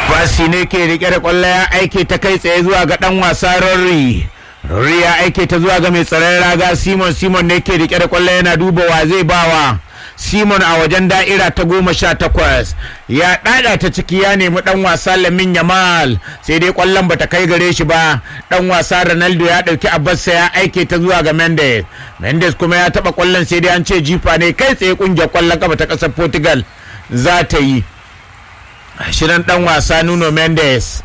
Basi ne ke rike da kwallo ya aike ta kai tsaye zuwa ga dan wasa Rory ya aike ta zuwa ga mai tsaron raga Simon ne ke rike da kwallo yana duba wa zai bawa Simon a wajen da'ira ta 18 ya dada ta ciki ya nemi dan wasa Lamine Yamal sai dai kwallon bata kai gare shi ba. Dan wasa Ronaldo ya dauki Abbas ya aike ta zuwa ga Mendes kuma ya taba kwallon sai dai an ce jifa ne kai tsaye kungiyar kwallon kafa ta kasar Portugal za ta yi. Shirin dan wasa Nuno Mendes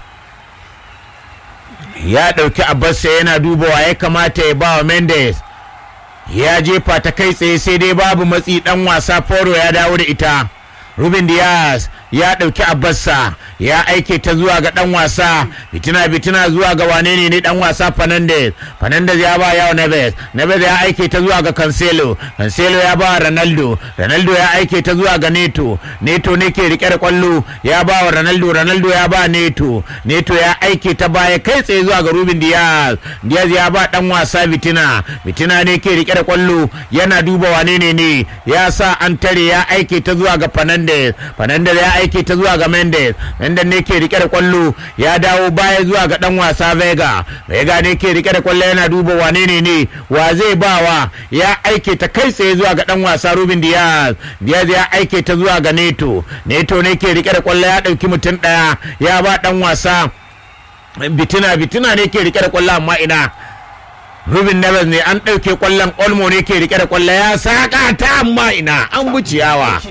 ya dauki Abbas yana dubawa ya kamata ya bawa Mendes ya jefa ta kai tsaye sai dai babu matsi. Dan wasa Foro ya dawo da ita. Ruben Diaz ya dauki Abbasa ya aike ta zuwa ga dan wasa Bitina zuwa ga wane ne dan wasa Fernandes ya ba yawo Neves ya aike ta zuwa ga Cancelo ya ba Ronaldo ya aike ta zuwa ga Neto ne ke rike da kwallo ya ba wa Ronaldo ya ba Neto ya aike ta baya kai tsaye zuwa ga Ruben Diaz ya ba dan wasa Bitina ne ke rike da kwallo yana duba wane ne ya sa an tare ya aike ta zuwa ga Fernandes ya aike ta zuwa ga Mendes ne ke rike da kwallo ya dawo baya zuwa ga dan wasa Vega ne ke rike da kwallo yana duba wane ne wa zai bawa ya aike ta kai tsaye zuwa ga dan wasa Ruben Diaz ya aike ta zuwa ga Neto ne ke rike da kwallo ya dauki mutum daya ya ba dan wasa Bitina ne ke rike da kwallo amma ina Ruben Neves ne an dauke kwallon. Olmo ne ke rike da kwallo ya saka ta amma ina an buciyawa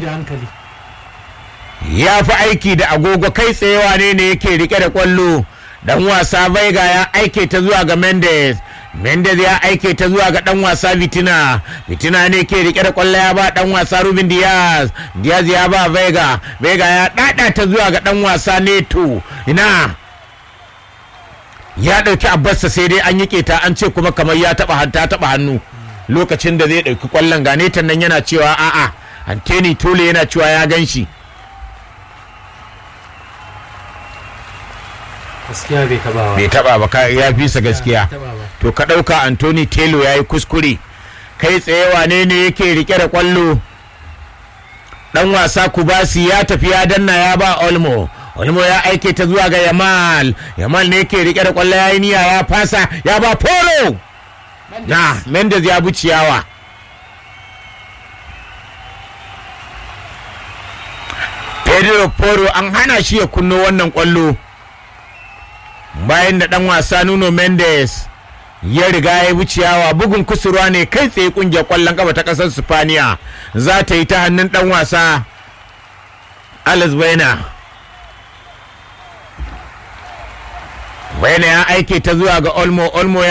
ya fi aiki da agogo kai tsayewa ne yake rike da kwallo. Dan wasa Vega ya aike ta zuwa ga Mendes ya aike ta zuwa ga dan wasa Vitina ne ke rike da kwallo ya ba dan wasa Ruben Diaz ya ba Vega ya dada ta zuwa ga dan wasa Neto ina ya dauki Abbas sai dai an yike ta an ce kuma kamar ya taba hannu lokacin da zai dauki kwallon. Ga Netan nan yana cewa a'a Anthony Tole yana cewa ya ganshi. Gaskiya bai taba ba ya fi sa gaskiya. To ka dauka Anthony Taylor yayi kuskure kai tsaye wane ne yake rike da kwallo. Dan wasa Kubasi ya tafi ya danna ya ba Olmo ya aike ta zuwa ga Yamal ne yake rike da kwallo yayi niyya ya fasa ya ba Poro Mendes ya bu ciyawa. Pedro Poro an hana shi ya kunno wannan kwallo bayan da dan wasa Nuno Mendes ya riga ya wuciyawa. Bugun kusurwa ne kai tsaye kungiyar kwallon kafa ta kasar Spaniya za ta yi ta hannun dan wasa Alex Baena ya aike ta zuwa ga Olmo